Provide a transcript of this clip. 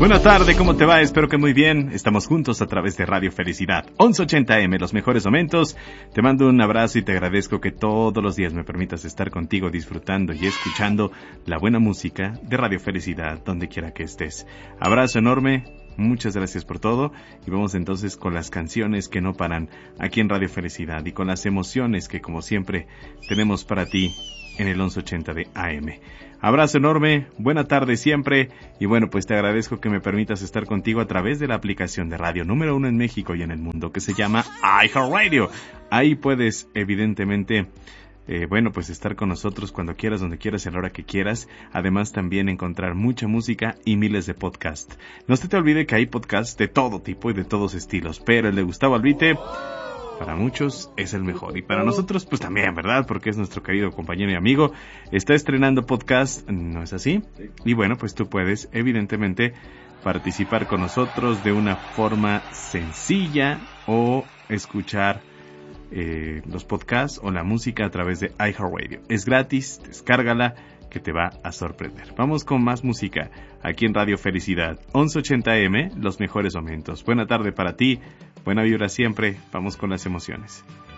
Buenas tardes, ¿cómo te va? Espero que muy bien. Estamos juntos a través de Radio Felicidad 1180M, los mejores momentos. Te mando un abrazo y te agradezco que todos los días me permitas estar contigo disfrutando y escuchando la buena música de Radio Felicidad, donde quiera que estés. Abrazo enorme, muchas gracias por todo y vamos entonces con las canciones que no paran aquí en Radio Felicidad y con las emociones que como siempre tenemos para ti en el 1180 de AM. Abrazo enorme, buena tarde siempre y bueno, pues te agradezco que me permitas estar contigo a través de la aplicación de radio número 1 en México y en el mundo que se llama iHeartRadio. Ahí puedes evidentemente pues estar con nosotros cuando quieras, donde quieras y a la hora que quieras. Además también encontrar mucha música y miles de podcasts. No se te olvide que hay podcasts de todo tipo y de todos estilos, pero el de Gustavo Albite para muchos es el mejor y para nosotros pues también, ¿verdad? Porque es nuestro querido compañero y amigo. Está estrenando podcast, ¿no es así? Y bueno, pues tú puedes evidentemente participar con nosotros de una forma sencilla o escuchar los podcasts o la música a través de iHeartRadio. Es gratis, descárgala que te va a sorprender. Vamos con más música aquí en Radio Felicidad 1180M, los mejores momentos. Buena tarde para ti, buena vibra siempre, vamos con las emociones.